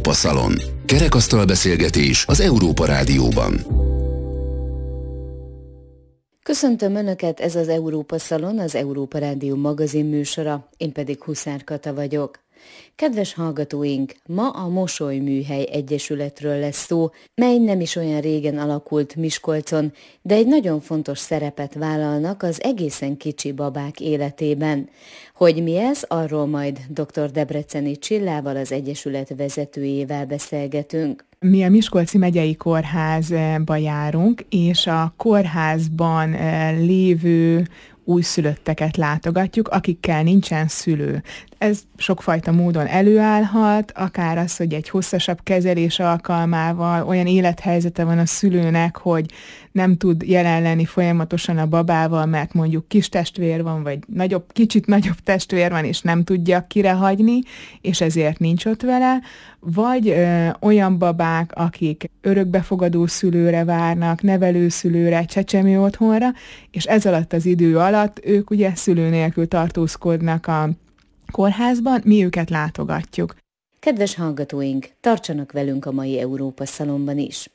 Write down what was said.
Európa Szalon. Kerekasztal beszélgetés az Európa Rádióban. Köszöntöm Önöket, ez az Európa Szalon, az Európa Rádió magazin műsora, én pedig Huszár Kata vagyok. Kedves hallgatóink, ma a Mosolyműhely Egyesületről lesz szó, mely nem is olyan régen alakult Miskolcon, de egy nagyon fontos szerepet vállalnak az egészen kicsi babák életében. Hogy mi ez, arról majd dr. Debreceni Csillával, az Egyesület vezetőjével beszélgetünk. Mi a Miskolci Megyei Kórházba járunk, és a kórházban lévő újszülötteket látogatjuk, akikkel nincsen szülő. Ez sokfajta módon előállhat, akár az, hogy egy hosszasabb kezelés alkalmával olyan élethelyzete van a szülőnek, hogy nem tud jelen lenni folyamatosan a babával, mert mondjuk kis testvér van, vagy kicsit nagyobb testvér van, és nem tudja kirehagyni, és ezért nincs ott vele, vagy olyan babák, akik örökbefogadó szülőre várnak, nevelőszülőre, csecsemő otthonra, és ez alatt az idő alatt ők ugye szülő nélkül tartózkodnak a kórházban, mi őket látogatjuk. Kedves hallgatóink, tartsanak velünk a mai Európa Szalonban is!